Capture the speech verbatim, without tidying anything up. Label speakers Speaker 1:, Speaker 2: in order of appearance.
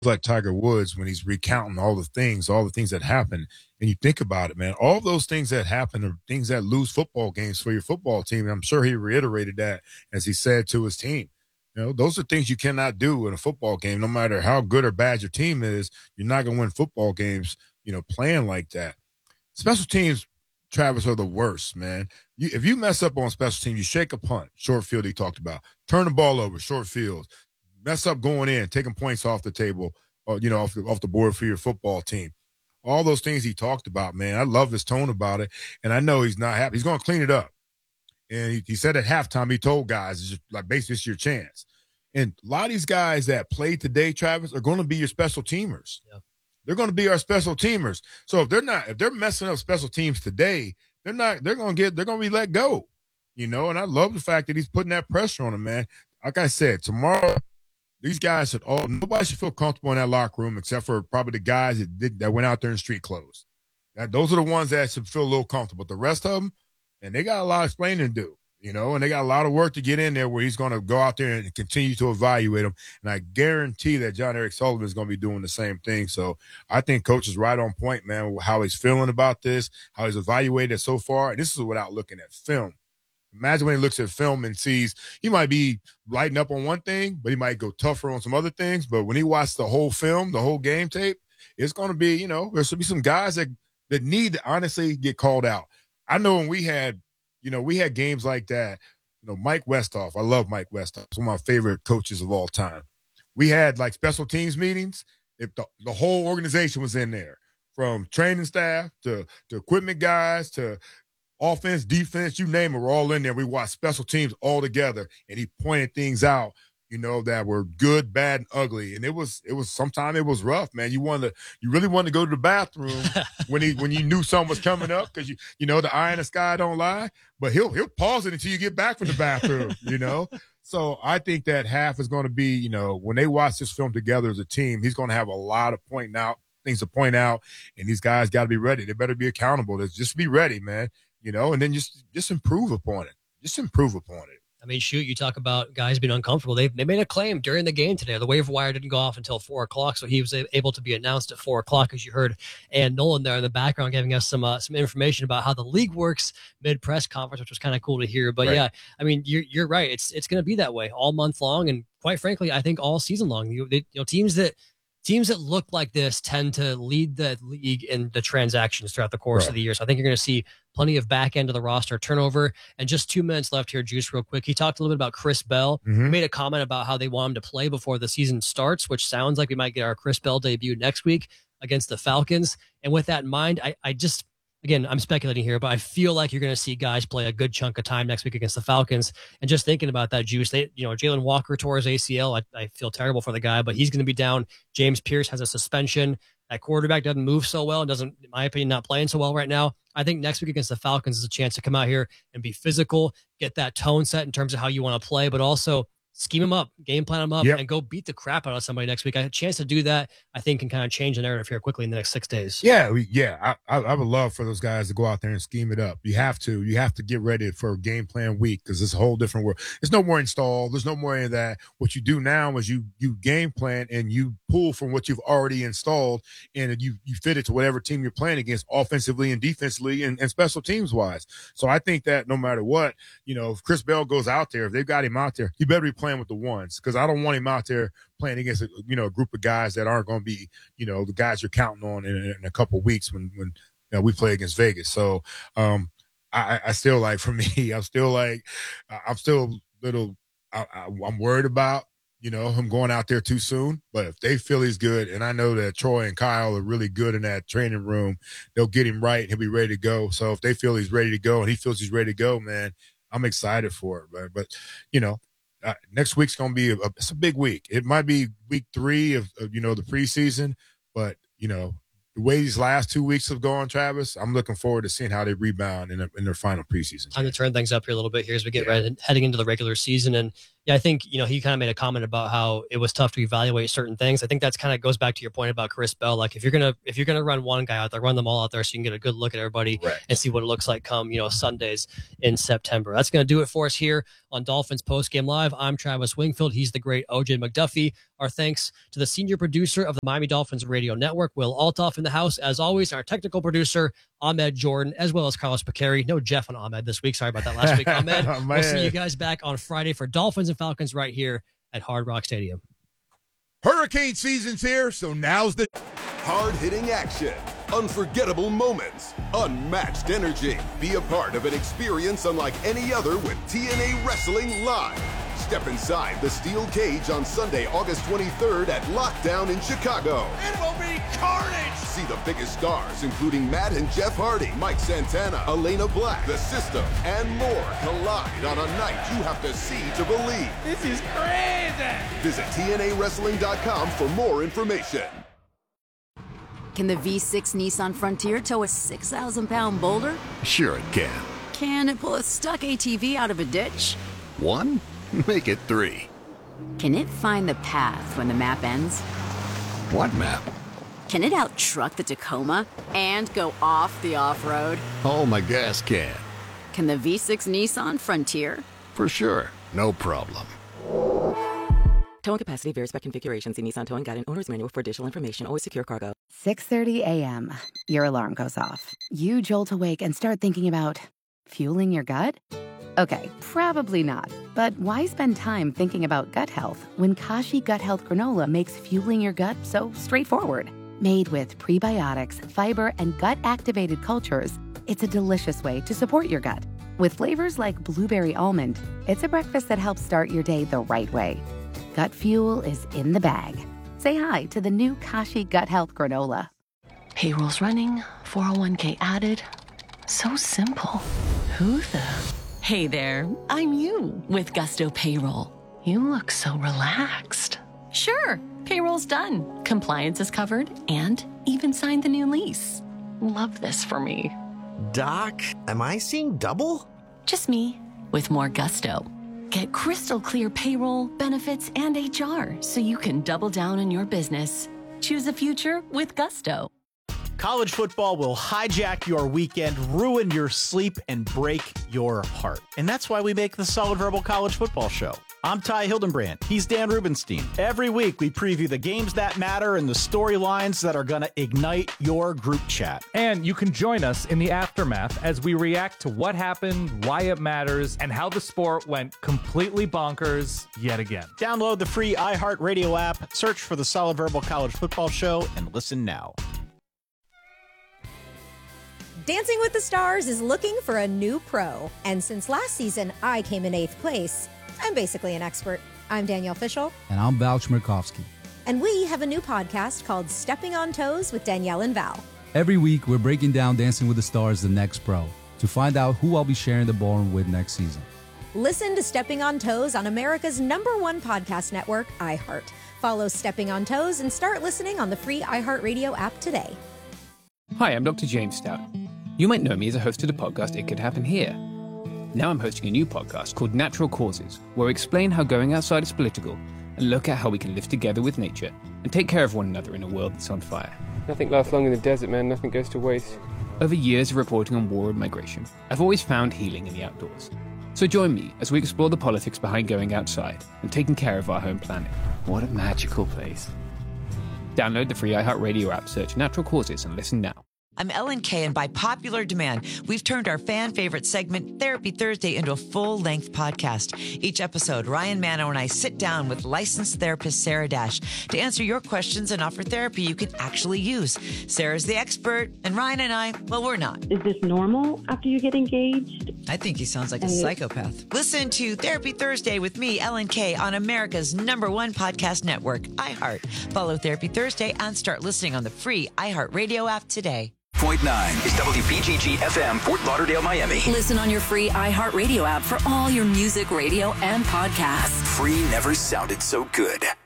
Speaker 1: like Tiger Woods when he's recounting all the things, all the things that happen. And you think about it, man, all those things that happen are things that lose football games for your football team. And I'm sure he reiterated that as he said to his team. You know, those are things you cannot do in a football game. No matter how good or bad your team is, you're not going to win football games, you know, playing like that. Special teams, Travis, are the worst, man. You, if you mess up on special teams, you shake a punt, short field he talked about, turn the ball over, short field, mess up going in, taking points off the table, or, you know, off the, off the board for your football team. All those things he talked about, man. I love his tone about it, and I know he's not happy. He's going to clean it up. And he, he said at halftime, he told guys, it's just like, basically, it's your chance. And a lot of these guys that played today, Travis, are going to be your special teamers. Yeah. They're going to be our special teamers. So if they're not, if they're messing up special teams today, they're not, they're going to get, they're going to be let go, you know? And I love the fact that he's putting that pressure on them, man. Like I said, tomorrow, these guys should all, nobody should feel comfortable in that locker room except for probably the guys that did, that went out there in street clothes. That, those are the ones that should feel a little comfortable. The rest of them, and they got a lot of explaining to do. You know, and they got a lot of work to get in there where he's going to go out there and continue to evaluate them. And I guarantee that John Eric Sullivan is going to be doing the same thing. So I think Coach is right on point, man, how he's feeling about this, how he's evaluated it so far. And this is without looking at film. Imagine when he looks at film and sees he might be lighting up on one thing, but he might go tougher on some other things. But when he watched the whole film, the whole game tape, it's going to be, you know, there should be some guys that, that need to honestly get called out. I know when we had, You know, we had games like that. You know, Mike Westhoff. I love Mike Westhoff. He's one of my favorite coaches of all time. We had, like, special teams meetings. If the, the whole organization was in there, from training staff to, to equipment guys to offense, defense, you name it, we're all in there. We watched special teams all together, and he pointed things out, you know, that were good, bad, and ugly. And it was, it was, sometimes it was rough, man. You wanted to, you really wanted to go to the bathroom when he, when you knew something was coming up because you, you know, the eye in the sky don't lie. But he'll, he'll pause it until you get back from the bathroom, you know. So I think that half is going to be, you know, when they watch this film together as a team, he's going to have a lot of pointing out things to point out, and these guys got to be ready. They better be accountable. Just be ready, man. You know, and then just just improve upon it. Just improve upon it.
Speaker 2: I mean, shoot, you talk about guys being uncomfortable. They they made a claim during the game today. The waiver wire didn't go off until four o'clock, so he was able to be announced at four o'clock, as you heard. And Nolan there in the background giving us some uh, some information about how the league works mid press conference, which was kind of cool to hear. But right. yeah, I mean, you're you're right. It's it's going to be that way all month long, and quite frankly, I think all season long. You, they, you know, teams that. Teams that look like this tend to lead the league in the transactions throughout the course right. of the year. So I think you're going to see plenty of back end of the roster turnover. And just two minutes left here, Juice, real quick. He talked a little bit about Chris Bell. Mm-hmm. He made a comment about how they want him to play before the season starts, which sounds like we might get our Chris Bell debut next week against the Falcons. And with that in mind, I, I just... Again, I'm speculating here, but I feel like you're going to see guys play a good chunk of time next week against the Falcons. And just thinking about that, Juice, they, you know, Jalen Walker tore his A C L. I, I feel terrible for the guy, but he's going to be down. James Pierce has a suspension. That quarterback doesn't move so well and doesn't, in my opinion, not playing so well right now. I think next week against the Falcons is a chance to come out here and be physical, get that tone set in terms of how you want to play, but also scheme them up, game plan them up, yep. and go beat the crap out of somebody next week. I had a chance to do that, I think, can kind of change the narrative here quickly in the next six days.
Speaker 1: Yeah, yeah. I, I, I would love for those guys to go out there and scheme it up. You have to. You have to get ready for a game plan week because it's a whole different world. There's no more install. There's no more of that. What you do now is you you game plan and you pull from what you've already installed and you you fit it to whatever team you're playing against offensively and defensively and, and special teams wise. So I think that no matter what, you know, if Chris Bell goes out there, if they've got him out there, he better be playing with the ones because I don't want him out there playing against a, you know, a group of guys that aren't going to be, you know, the guys you're counting on in, in a couple of weeks when when you know, we play against Vegas. So um, I, I still like for me, I'm still like I'm still a little I, I, I'm worried about you know him going out there too soon. But if they feel he's good, and I know that Troy and Kyle are really good in that training room, they'll get him right and he'll be ready to go. So if they feel he's ready to go and he feels he's ready to go, man, I'm excited for it. But, but you know. Uh, next week's going to be a, a, it's a big week. It might be week three of, of, you know, the preseason, but, you know, the way these last two weeks have gone, Travis, I'm looking forward to seeing how they rebound in, a, in their final preseason.
Speaker 2: Time to turn things up here a little bit here as we get yeah. right heading into the regular season. And Yeah, I think, you know, he kind of made a comment about how it was tough to evaluate certain things. I think that's kind of goes back to your point about Chris Bell. Like if you're going to, if you're going to run one guy out there, run them all out there so you can get a good look at everybody right. and see what it looks like come, you know, Sundays in September. That's going to do it for us here on Dolphins Postgame Live. I'm Travis Wingfield. He's the great O J McDuffie. Our thanks to the senior producer of the Miami Dolphins Radio Network, Will Altoff in the house. As always, our technical producer, Ahmed Jordan, as well as Carlos Picari. No Jeff and Ahmed this week. Sorry about that last week, Ahmed. oh, we'll see you guys back on Friday for Dolphins and Falcons right here at Hard Rock Stadium.
Speaker 3: Hurricane season's here, so now's the
Speaker 4: hard-hitting action, unforgettable moments, unmatched energy. Be a part of an experience unlike any other with T N A Wrestling Live. Step inside the steel cage on Sunday, August twenty-third at Lockdown in Chicago.
Speaker 3: It will be carnage!
Speaker 4: See the biggest stars, including Matt and Jeff Hardy, Mike Santana, Elena Black, The System, and more collide on a night you have to see to believe.
Speaker 3: This is crazy!
Speaker 4: Visit T N A wrestling dot com for more information.
Speaker 5: Can the V six Nissan Frontier tow a six thousand pound boulder?
Speaker 6: Sure it can.
Speaker 5: Can it pull a stuck A T V out of a ditch?
Speaker 6: One? Make it three.
Speaker 5: Can it find the path when the map ends?
Speaker 6: What map?
Speaker 5: Can it out-truck the Tacoma and go off the off-road?
Speaker 6: Oh, my gas can.
Speaker 5: Can the V six Nissan Frontier?
Speaker 6: For sure. No problem.
Speaker 7: Towing capacity varies by configuration. See Nissan Towing Guide and Owner's Manual for additional information. Always secure cargo.
Speaker 8: six thirty a.m. Your alarm goes off. You jolt awake and start thinking about fueling your gut? Okay, probably not. But why spend time thinking about gut health when Kashi Gut Health Granola makes fueling your gut so straightforward? Made with prebiotics, fiber, and gut-activated cultures, it's a delicious way to support your gut. With flavors like blueberry almond, it's a breakfast that helps start your day the right way. Gut fuel is in the bag. Say hi to the new Kashi Gut Health Granola.
Speaker 9: Payroll's running, four oh one k added. So simple. Who the...
Speaker 10: Hey there, I'm you with Gusto Payroll.
Speaker 9: You look so relaxed.
Speaker 10: Sure, payroll's done. Compliance is covered and even signed the new lease.
Speaker 9: Love this for me.
Speaker 11: Doc, am I seeing double?
Speaker 10: Just me with more Gusto. Get crystal clear payroll, benefits, and H R so you can double down on your business. Choose a future with Gusto.
Speaker 12: College football will hijack your weekend, ruin your sleep, and break your heart. And that's why we make the Solid Verbal College Football Show. I'm Ty Hildenbrand. He's Dan Rubenstein. Every week, we preview the games that matter and the storylines that are going to ignite your group chat.
Speaker 13: And you can join us in the aftermath as we react to what happened, why it matters, and how the sport went completely bonkers yet again.
Speaker 12: Download the free iHeartRadio app, search for the Solid Verbal College Football Show, and listen now.
Speaker 14: Dancing with the Stars is looking for a new pro. And since last season, I came in eighth place. I'm basically an expert. I'm Danielle Fishel.
Speaker 15: And I'm Val Chmerkovsky.
Speaker 14: And we have a new podcast called Stepping on Toes with Danielle and Val.
Speaker 15: Every week, we're breaking down Dancing with the Stars, the next pro, to find out who I'll be sharing the ballroom with next season.
Speaker 14: Listen to Stepping on Toes on America's number one podcast network, iHeart. Follow Stepping on Toes and start listening on the free iHeartRadio app today.
Speaker 16: Hi, I'm Doctor James Stout. You might know me as a host of the podcast It Could Happen Here. Now I'm hosting a new podcast called Natural Causes, where we explain how going outside is political and look at how we can live together with nature and take care of one another in a world that's on fire.
Speaker 17: Nothing lasts long in the desert, man. Nothing goes to waste.
Speaker 16: Over years of reporting on war and migration, I've always found healing in the outdoors. So join me as we explore the politics behind going outside and taking care of our home planet. What a magical place. Download the free iHeartRadio app, search Natural Causes, and listen now.
Speaker 18: I'm Ellen Kay, and by popular demand, we've turned our fan favorite segment, Therapy Thursday, into a full-length podcast. Each episode, Ryan Manno and I sit down with licensed therapist Sarah Dash to answer your questions and offer therapy you can actually use. Sarah's the expert, and Ryan and I, well, we're not.
Speaker 19: Is this normal after you get engaged?
Speaker 18: I think he sounds like a psychopath. Listen to Therapy Thursday with me, Ellen Kay, on America's number one podcast network, iHeart. Follow Therapy Thursday and start listening on the free iHeartRadio app today.
Speaker 20: Point nine is W P G G F M, Fort Lauderdale, Miami.
Speaker 10: Listen on your free iHeartRadio app for all your music, radio, and podcasts.
Speaker 20: Free never sounded so good.